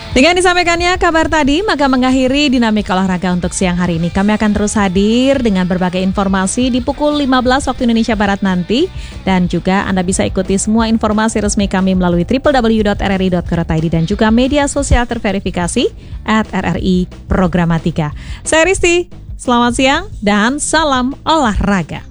Dengan disampaikannya kabar tadi, maka mengakhiri dinamik olahraga untuk siang hari ini. Kami akan terus hadir dengan berbagai informasi di pukul 15 waktu Indonesia Barat nanti. Dan juga Anda bisa ikuti semua informasi resmi kami melalui www.rri.co.id dan juga media sosial terverifikasi @RRI Programatika. Saya Risti, selamat siang dan salam olahraga.